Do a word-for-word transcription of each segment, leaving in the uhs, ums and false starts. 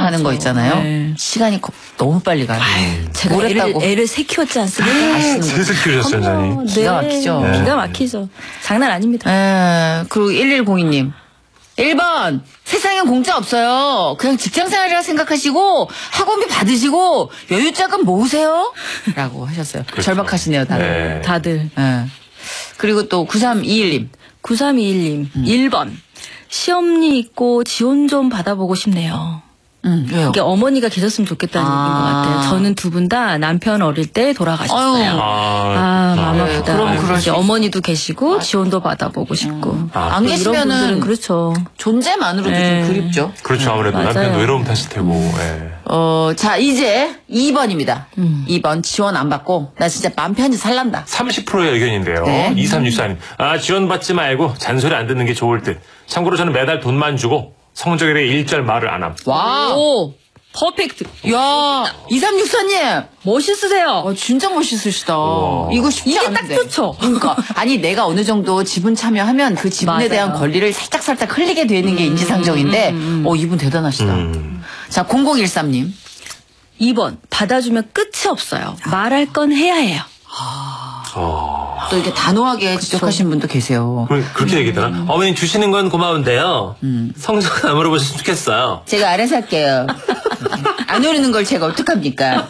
하는 거 있잖아요. 네. 시간이 너무 빨리 가요. 아유, 제가 애를, 애를 세 키웠지 않습니까? 셋을 키우셨어요, 어머, 네. 기가 막히죠. 네. 기가 막히죠. 장난 아닙니다. 에, 그리고 일일공이 님. 일 번 세상엔 공짜 없어요. 그냥 직장생활이라 생각하시고 학원비 받으시고 여유자금 모으세요. 라고 하셨어요. 그렇죠. 절박하시네요 다들. 네. 다들. 에. 그리고 또 구삼이일 님. 구삼이일 님. 음. 일 번 시험니 있고 지원 좀 받아보고 싶네요. 음, 왜요? 이게 어머니가 계셨으면 좋겠다는 아. 얘기인 것 같아요. 저는 두 분 다 남편 어릴 때 돌아가셨어요. 아유. 아, 마음 네, 아프다. 그럼 그럴 수 어머니도 계시고 지원도 받아보고 싶고. 음. 아. 안 계시면은 그렇죠. 존재만으로도 네. 좀 그립죠. 그렇죠. 아무래도 맞아요. 남편도 외로움 탔을 테고. 음. 네. 어, 자 이제 이 번입니다. 음. 이 번 지원 안 받고 나 진짜 맘 편히 살란다. 삼십 퍼센트의 의견인데요. 네. 이삼육사 님. 아, 지원받지 말고 잔소리 안 듣는 게 좋을 듯. 참고로 저는 매달 돈만 주고 성적에 대해 일절 말을 안 함. 와우. 퍼펙트. 야, 이삼육사 님. 멋있으세요. 어, 진짜 멋있으시다. 우와. 이거 쉽지 이게 않은데. 딱 좋죠. 그러니까 아니 내가 어느 정도 지분 참여하면 그 지분에 맞아요. 대한 권리를 살짝 살짝 흘리게 되는 게 인지상정인데, 음, 음, 음. 어 이분 대단하시다. 음. 자 공공일삼 님. 이 번 받아주면 끝이 없어요. 말할 건 해야 해요. 어. 또 이렇게 단호하게 지적하신 분도 계세요. 그럼 그렇게 얘기했더라. 음. 어머님 주시는 건 고마운데요. 성적은 안 물어보셨으면 좋겠어요. 제가 알아서 할게요. 안 오르는 걸 제가 어떡합니까?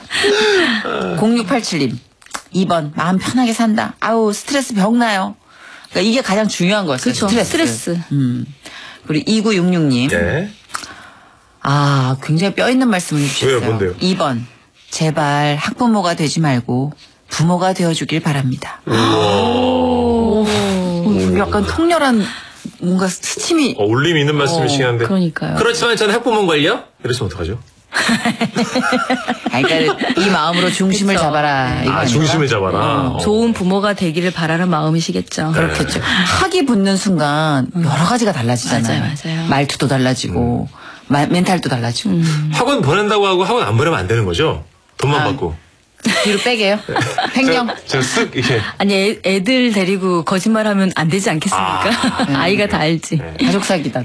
공육팔칠 님. 이 번 마음 편하게 산다. 아우 스트레스 병 나요. 그러니까 이게 가장 중요한 거였어요. 그렇죠. 스트레스. 스트레스. 음. 그리고 이구육육 님. 네. 아 굉장히 뼈 있는 말씀을 해주셨어요. 왜요? 뭔데요? 이 번 제발 학부모가 되지 말고 부모가 되어주길 바랍니다. 오. 오, 약간 통렬한 뭔가 스침이 어, 울림이 있는 말씀이시긴 한데. 그러니까요. 그렇지만 저는 학부모인걸요? 이러시면 어떡하죠? 아니, 그러니까 이 마음으로 중심을 그쵸. 잡아라. 이거 아, 아닌가? 중심을 잡아라. 어. 좋은 부모가 되기를 바라는 마음이시겠죠. 그렇겠죠. 학이 붙는 순간 여러 가지가 달라지잖아요. 맞아요, 맞아요. 말투도 달라지고 마, 멘탈도 달라지고. 음. 학원 보낸다고 하고 학원 안 보내면 안 되는 거죠? 돈만 아. 받고. 뒤로 빼게요. 횡령. 제가 쓱 이렇게. 아니 애, 애들 데리고 거짓말하면 안 되지 않겠습니까? 아, 아, 이가 다 알지. 네. 가족 사기다.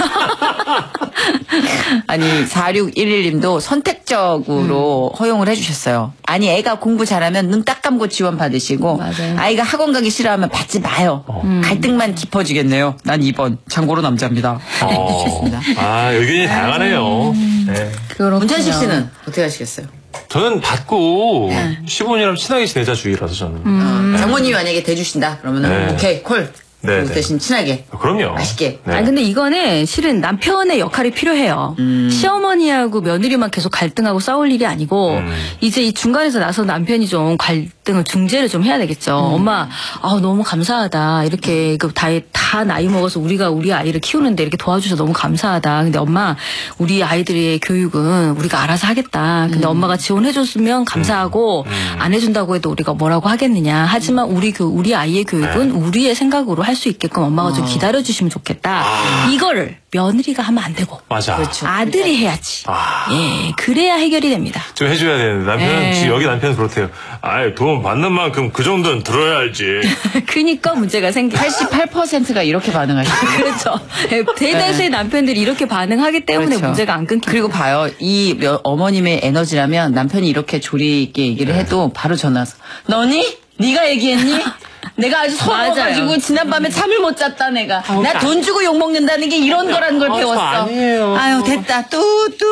아니 사육일일 님도 선택적으로 음. 허용을 해주셨어요. 아니 애가 공부 잘하면 눈 딱 감고 지원 받으시고 맞아요. 아이가 학원 가기 싫어하면 받지 마요. 음. 갈등만 깊어지겠네요. 난 이 번 참고로 남자입니다. 어. 아, 의견이 다양하네요. 네. 그렇군요. 문찬식 씨는 어떻게 하시겠어요? 저는 받고 네. 시부모님이랑 친하게 지내자 주의라서 저는. 음. 어, 장모님이 만약에 대주신다 그러면은 네. 오케이 콜. 네, 그 네. 대신 친하게. 그럼요. 맛있게. 네. 아니 근데 이거는 실은 남편의 역할이 필요해요. 음. 시어머니하고 며느리만 계속 갈등하고 싸울 일이 아니고 음. 이제 이 중간에서 나서 남편이 좀 갈등을 중재를 좀 해야 되겠죠. 엄마, 아 너무 감사하다. 이렇게 그 다, 다 나이 먹어서 우리가 우리 아이를 키우는데 이렇게 도와주셔서 너무 감사하다. 근데 엄마, 우리 아이들의 교육은 우리가 알아서 하겠다. 근데 엄마가 지원해줬으면 감사하고 음. 안 해준다고 해도 우리가 뭐라고 하겠느냐. 하지만 우리 교 우리 아이의 교육은 우리의 생각으로 할 수 있게끔 엄마가 좀 기다려주시면 좋겠다. 아. 이거를 며느리가 하면 안 되고 맞아. 그렇죠. 아들이 해야지. 아. 예, 그래야 해결이 됩니다. 좀 해줘야 되는데 남편은 네. 지금 여기 남편은 그렇대요. 아이 돈 받는 만큼 그 정도는 들어야 알지. 그니까 문제가 생겨. 팔십팔 퍼센트가 이렇게 반응하시고. 그렇죠. 예, 대다수의 남편들이 이렇게 반응하기 때문에 그렇죠. 문제가 안 끊기고. 그리고 봐요. 이 며- 어머님의 에너지라면 남편이 이렇게 조리 있게 얘기를 해도 바로 전화 와서 너니? 네가 얘기했니? 내가 아주 서러워가지고 맞아요. 지난밤에 잠을 못 잤다 내가. 나 돈 주고 욕 먹는다는 게 이런 거라는 걸 아, 저 배웠어. 아니에요. 아유 됐다 뚜뚜.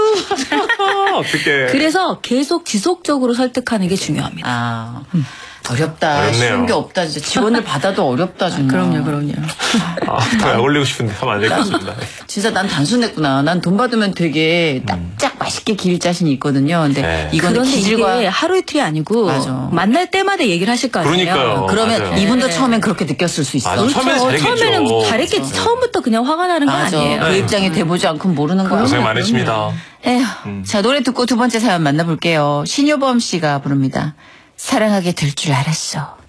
어떻게? 그래서 계속 지속적으로 설득하는 게 중요합니다. 아 어렵다. 어렵네요. 쉬운 게 없다. 진짜 지원을 받아도 어렵다 정말. 그럼요, 그럼요. 아, 더 약올리고 싶은데 하면 안 될 것 같습니다. 진짜 난 단순했구나. 난 돈 받으면 되게 딱 맛있게 기를 자신이 있거든요. 근데 네. 이거는 그런데 기질과 이게 하루 이틀이 아니고 맞아. 만날 때마다 얘기를 하실 거 아니에요. 그러니까요. 그러면 맞아요. 이분도 네. 처음엔 그렇게 느꼈을 수 있어. 맞아. 처음에는 잘했겠죠. 처음에는 잘했겠지. 그렇죠. 처음부터 그냥 화가 나는 건 맞아. 아니에요. 그 입장에 대보지 않고 모르는 거야. 고생 많으십니다. 에휴. 자, 노래 듣고 두 번째 사연 만나볼게요. 신효범 씨가 부릅니다. 사랑하게 될 줄 알았어.